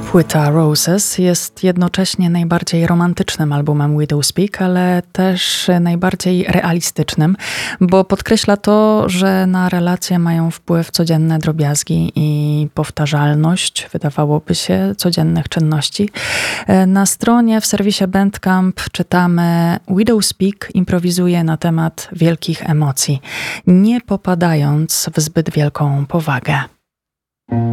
Płyta Roses jest jednocześnie najbardziej romantycznym albumem Widow Speak, ale też najbardziej realistycznym, bo podkreśla to, że na relacje mają wpływ codzienne drobiazgi i powtarzalność, wydawałoby się, codziennych czynności. Na stronie w serwisie Bandcamp czytamy: Widow Speak improwizuje na temat wielkich emocji, nie popadając w zbyt wielką powagę.